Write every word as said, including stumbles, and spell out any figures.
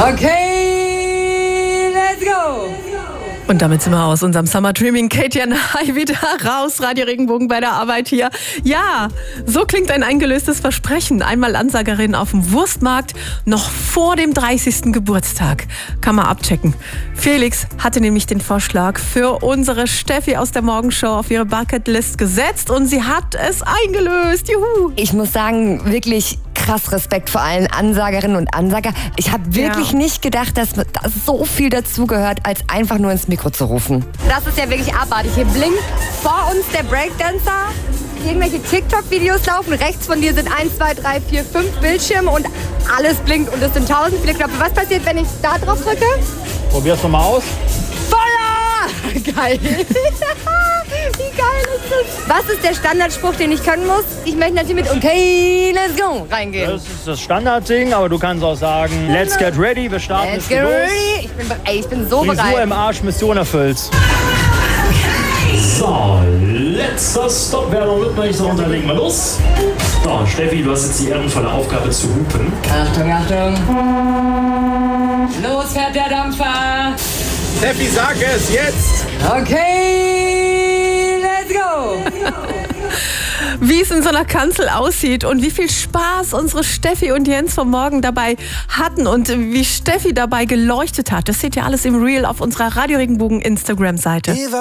Okay, let's go! Und damit sind wir aus unserem Summer Dreaming Katie and I wieder raus. Radio Regenbogen bei der Arbeit hier. Ja, so klingt ein eingelöstes Versprechen. Einmal Ansagerin auf dem Wurstmarkt, noch vor dem dreißigsten Geburtstag. Kann man abchecken. Felix hatte nämlich den Vorschlag für unsere Steffi aus der Morgenshow auf ihre Bucketlist gesetzt und sie hat es eingelöst. Juhu! Ich muss sagen, wirklich krass Respekt vor allen Ansagerinnen und Ansager. Ich habe wirklich Ja. nicht gedacht, dass da so viel dazugehört, als einfach nur ins Mikro zu rufen. Das ist ja wirklich abartig. Hier blinkt vor uns der Breakdancer. Irgendwelche TikTok-Videos laufen. Rechts von dir sind eins, zwei, drei, vier, fünf Bildschirme und alles blinkt und es sind tausend viele Knöpfe. Was passiert, wenn ich da drauf drücke? Probier's doch mal aus. Feuer! Geil. Wie geil ist das? Was ist der Standardspruch, den ich können muss? Ich möchte natürlich mit Okay, let's go reingehen. Das ist das Standardding, aber du kannst auch sagen, let's get ready, wir starten Let's jetzt get los. ready. Ich bin, be- ey, ich bin so Frisur bereit. im Arsch, Mission erfüllt. So, letzter Stoppwerbung mit euch, so legen wir los. So, Steffi, du hast jetzt die ehrenvolle Aufgabe zu hupen. Achtung, Achtung. Los fährt der Dampfer. Steffi, sag es jetzt! Okay, let's go. Wie es in so einer Kanzel aussieht und wie viel Spaß unsere Steffi und Jens vom Morgen dabei hatten und wie Steffi dabei geleuchtet hat, das seht ihr alles im Reel auf unserer Radio Regenbogen Instagram-Seite.